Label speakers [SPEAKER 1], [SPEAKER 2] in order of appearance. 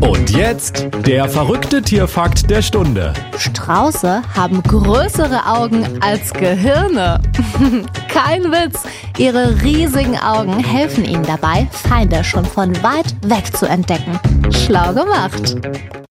[SPEAKER 1] Und jetzt der verrückte Tierfakt der Stunde.
[SPEAKER 2] Strauße haben größere Augen als Gehirne. Kein Witz. Ihre riesigen Augen helfen ihnen dabei, Feinde schon von weit weg zu entdecken. Schlau gemacht.